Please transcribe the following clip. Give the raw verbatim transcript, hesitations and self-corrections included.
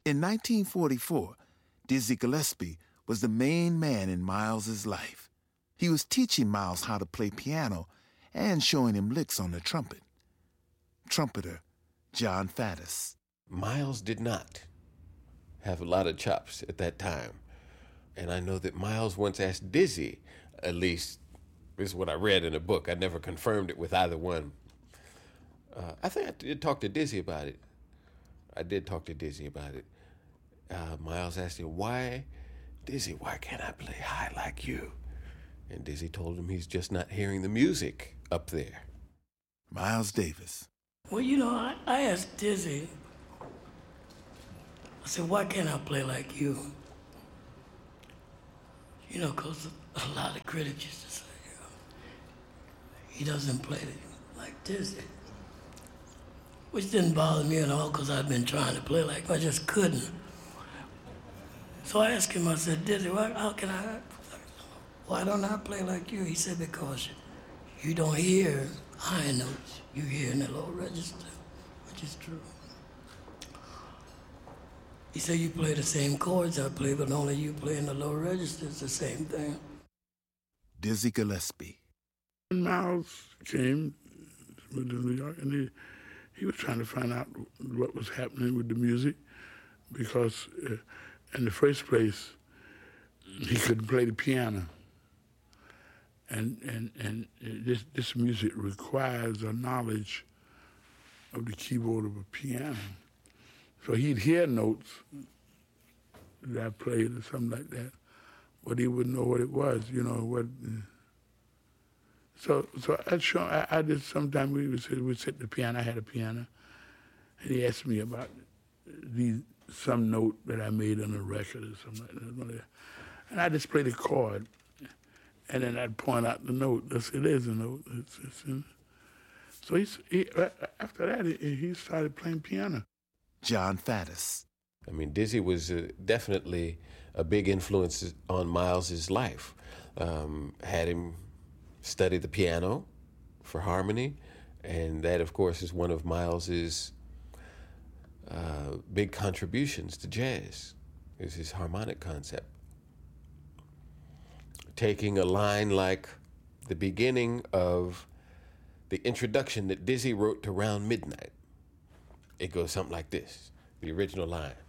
In nineteen forty-four, Dizzy Gillespie was the main man in Miles's life. He was teaching Miles how to play piano and showing him licks on the trumpet. Trumpeter John Faddis. Miles did not have a lot of chops at that time. And I know that Miles once asked Dizzy, at least this is what I read in a book. I never confirmed it with either one. Uh, I think I did talk to Dizzy about it. I did talk to Dizzy about it. Uh, Miles asked him, why, Dizzy, why can't I play high like you? And Dizzy told him he's just not hearing the music up there. Miles Davis. Well, you know, I, I asked Dizzy, I said, why can't I play like you? You know, because a lot of critics used to say, you know, he doesn't play like Dizzy. Which didn't bother me at all because I'd been trying to play like him. I just couldn't. So I asked him, I said, Dizzy, why, how can I, why don't I play like you? He said, because you don't hear high notes. You hear in the low register, which is true. He said, you play the same chords I play, but only you play in the low register. It's the same thing. Dizzy Gillespie. When Miles came to New York, and he, he was trying to find out what was happening with the music, because uh, in the first place, he couldn't play the piano. And, and, and this, this music requires a knowledge of the keyboard of a piano. So he'd hear notes that I played or something like that, but he wouldn't know what it was, you know, what. So so I show, I, I just, sometimes we would sit, we'd sit at the piano, I had a piano, and he asked me about these, some note that I made on a record or something like that. And I just played a chord. And then I'd point out the note. That's, it is a note. It's, it's in. So he's, he, after that, he, he started playing piano. John Faddis. I mean, Dizzy was uh, definitely a big influence on Miles's life. Um, had him study the piano for harmony, and that, of course, is one of Miles's uh, big contributions to jazz, is his harmonic concept. Taking a line like the beginning of the introduction that Dizzy wrote to Round Midnight. It goes something like this, the original line.